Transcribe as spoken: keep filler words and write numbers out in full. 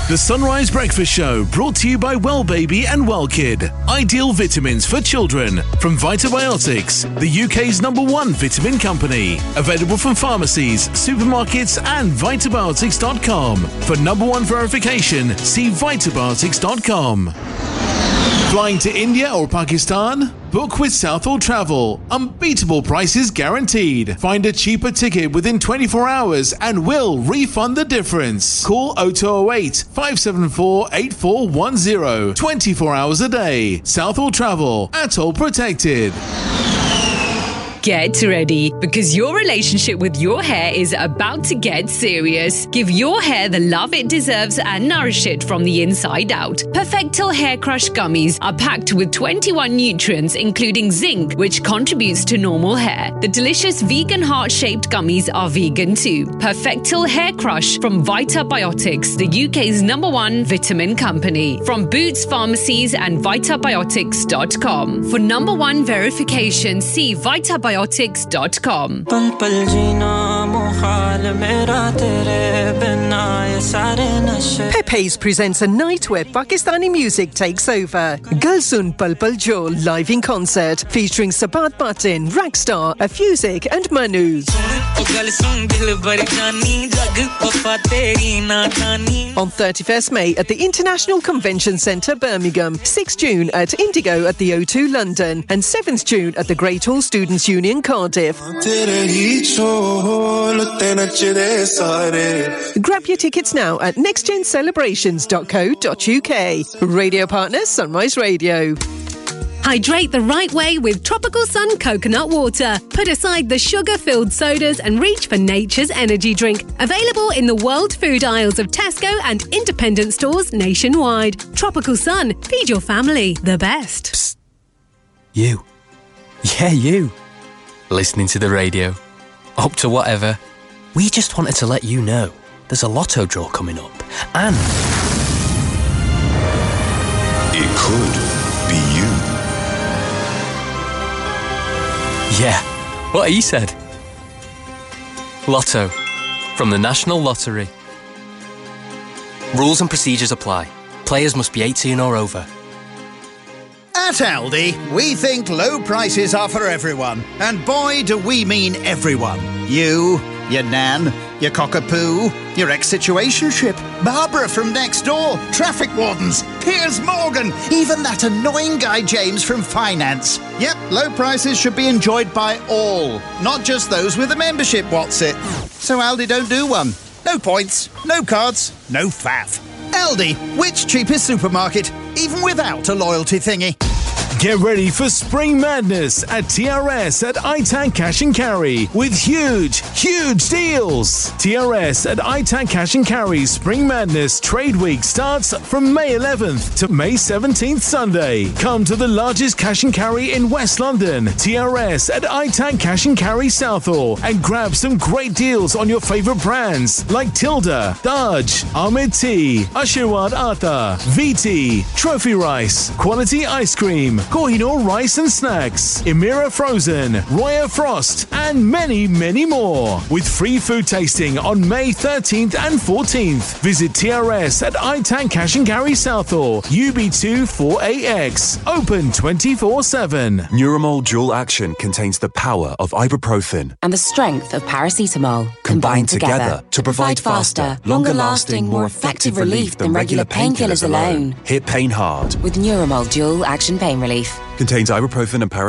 The Sunrise Breakfast Show, brought to you by Well Baby and Well Kid. Ideal vitamins for children from Vitabiotics, the U K's number one vitamin company. Available from pharmacies, supermarkets and vitabiotics dot com. For number one verification, see vitabiotics dot com. Flying to India or Pakistan? Book with Southall Travel. Unbeatable prices guaranteed. Find a cheaper ticket within twenty-four hours and we'll refund the difference. Call oh two oh eight, five seven four, eight four one oh. twenty-four hours a day. Southall Travel. Atoll protected. Get ready, because your relationship with your hair is about to get serious. Give your hair the love it deserves and nourish it from the inside out. Perfectil Hair Crush Gummies are packed with twenty-one nutrients, including zinc, which contributes to normal hair. The delicious vegan heart-shaped gummies are vegan too. Perfectil Hair Crush from Vitabiotics, the U K's number one vitamin company. From Boots Pharmacies and vitabiotics dot com. For number one verification, see vitabiotics dot com. Pepe's presents a night where Pakistani music takes over. Galsun Pal Pal Jo live in concert, featuring Sabat Batin, Rackstar, Afusic and Manu. On thirty-first May at the International Convention Centre, Birmingham, sixth June at Indigo at the O two London, and seventh June at the Great Hall Students' Union Cardiff. Grab your tickets now at next gen celebrations dot co dot uk. Radio partner Sunrise Radio. Hydrate the right way with Tropical Sun Coconut Water. Put aside the sugar-filled sodas and reach for nature's energy drink. Available in the world food aisles of Tesco and independent stores nationwide. Tropical Sun. Feed your family the best. Psst. You. Yeah, you. Listening to the radio. Up to whatever. We just wanted to let you know there's a lotto draw coming up. And it could be you. Yeah, what he said. Lotto. From the National Lottery. Rules and procedures apply. Players must be eighteen or over. At Aldi, we think low prices are for everyone. And boy, do we mean everyone. You, your nan, your cockapoo, your ex-situationship, Barbara from next door, traffic wardens, Piers Morgan, even that annoying guy James from finance. Yep, low prices should be enjoyed by all, not just those with a membership, what's it? So Aldi don't do one. No points, no cards, no faff. Aldi, which cheapest supermarket, even without a loyalty thingy? Get ready for Spring Madness at T R S at I TAC Cash and Carry with huge, huge deals. T R S at I TAC Cash and Carry Spring Madness Trade Week starts from May eleventh to May seventeenth Sunday. Come to the largest cash and carry in West London, T R S at I TAC Cash and Carry Southall, and grab some great deals on your favourite brands like Tilda, Daj, Ahmed Tea, Ashirwad Atta, V T, Trophy Rice, Quality Ice Cream, Kohinoor Rice and Snacks, Emira Frozen, Royal Frost, and many, many more. With free food tasting on May thirteenth and fourteenth. Visit T R S at I TAC Cash and Carry Southall, U B two four A X. Open twenty-four seven. Neuramol Dual Action contains the power of ibuprofen and the strength of paracetamol combined, combined together, together to provide faster, longer-lasting, more effective relief than regular painkillers alone. Hit pain hard with Neuramol Dual Action Pain Relief. Contains ibuprofen and paracetamol.